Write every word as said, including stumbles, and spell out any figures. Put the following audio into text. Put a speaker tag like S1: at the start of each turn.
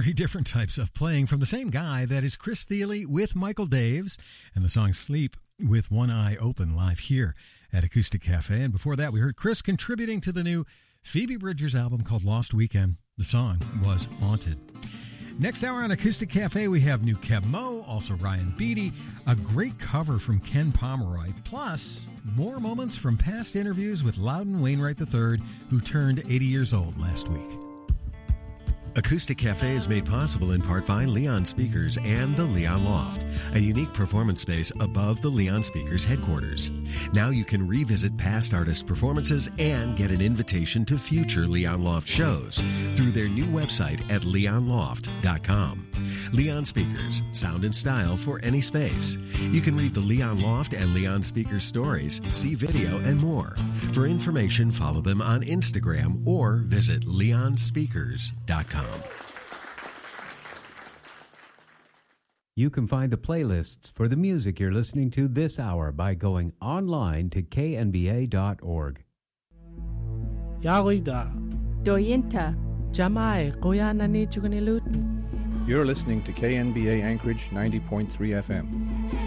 S1: three different types of playing from the same guy. That is Chris Thile with Michael Daves and the song Sleep with One Eye Open live here at Acoustic Cafe. And before that, we heard Chris contributing to the new Phoebe Bridgers album called Lost Weekend. The song was Haunted. Next hour on Acoustic Cafe, we have new Keb Mo, also Ryan Beatty, a great cover from Ken Pomeroy, plus more moments from past interviews with Loudon Wainwright the third, who turned eighty years old last week.
S2: Acoustic Cafe is made possible in part by Leon Speakers and the Leon Loft, a unique performance space above the Leon Speakers headquarters. Now you can revisit past artist performances and get an invitation to future Leon Loft shows through their new website at leon loft dot com. Leon Speakers, sound and style for any space. You can read the Leon Loft and Leon Speakers stories, see video, and more. For information, follow them on Instagram or visit leon speakers dot com.
S3: You can find the playlists for the music you're listening to this hour by going online to k n b a dot org.
S4: Yarida.
S5: Doyinta.
S4: Jamai, Koyanani Chuganilutin.
S6: You're listening to K N B A Anchorage ninety point three F M.